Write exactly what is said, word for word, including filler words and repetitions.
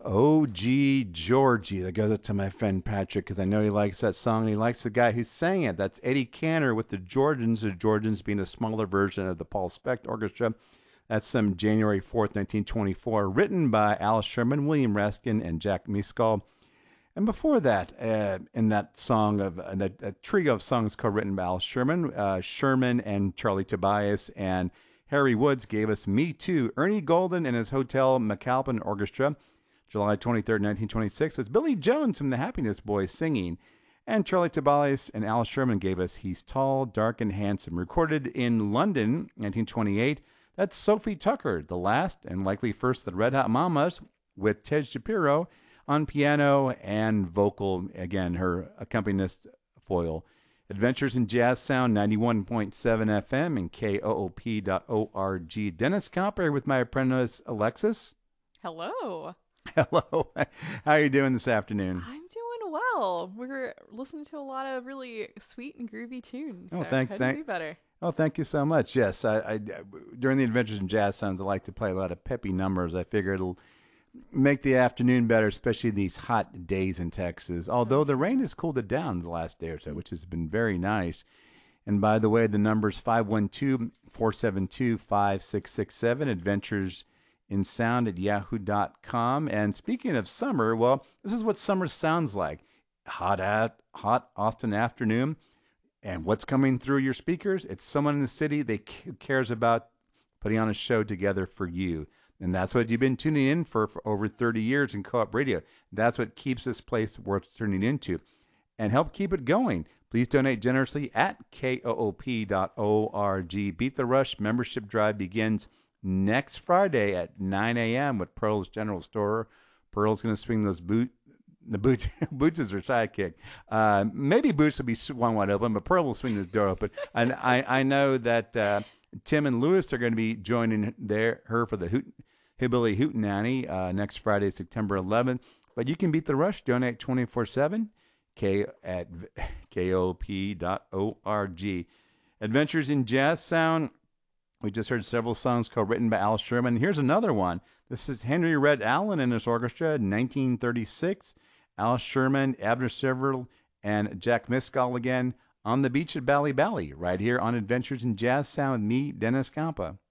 O G Georgie. That goes up to my friend Patrick because I know he likes that song and he likes the guy who sang it. That's Eddie Cantor with the Georgians, the Georgians being a smaller version of the Paul Specht Orchestra. That's from January fourth, nineteen twenty-four, written by Alice Sherman, William Raskin, and Jack Miskol. And before that, uh, in that song of uh, that a trio of songs co-written by Alice Sherman, uh, Sherman and Charlie Tobias and Harry Woods gave us Me Too. Ernie Golden and his Hotel McAlpin Orchestra, July twenty-third, nineteen twenty-six, was Billy Jones from the Happiness Boys singing. And Charlie Tobias and Alice Sherman gave us He's Tall, Dark, and Handsome. Recorded in London, nineteen twenty-eight, that's Sophie Tucker, the last and likely first of the Red Hot Mamas, with Ted Shapiro on piano and vocal, again, her accompanist foil. Adventures in Jazz Sound, ninety-one point seven F M and K O O P dot org. Dennis Copper with my apprentice, Alexis. Hello. Hello. How are you doing this afternoon? I'm doing well. We're listening to a lot of really sweet and groovy tunes. Oh, so thank, couldn't thank, be better. Oh, thank you so much. Yes, I, I during the Adventures in Jazz Sounds, I like to play a lot of peppy numbers. I figure it'll make the afternoon better, especially these hot days in Texas. Although the rain has cooled it down the last day or so, which has been very nice. And by the way, the number's five one two, four seven two, five six six seven, adventures in sound at yahoo dot com. And speaking of summer, well, this is what summer sounds like. Hot, at, hot Austin afternoon. And what's coming through your speakers? It's someone in the city that cares about putting on a show together for you. And that's what you've been tuning in for for over thirty years in Co-op Radio. That's what keeps this place worth tuning into. And help keep it going. Please donate generously at K O O P dot org. Beat the Rush membership drive begins next Friday at nine a.m. with Pearl's General Store. Pearl's going to swing those boot, the boots. Boots is her sidekick. Uh, maybe Boots will be swung wide open, but Pearl will swing this door open. And I, I know that uh, Tim and Lewis are going to be joining their her for the Hoot, Hillbilly Hootenanny uh, next Friday, September eleventh. But you can beat the rush. Donate twenty-four seven. K at K O P dot org. Adventures in Jazz Sound. We just heard several songs co-written by Al Sherman. Here's another one. This is Henry Red Allen and his orchestra, nineteen thirty-six. Al Sherman, Abner Severell, and Jack Miskol again on the beach at Bally Bally, right here on Adventures in Jazz Sound with me, Dennis Campa.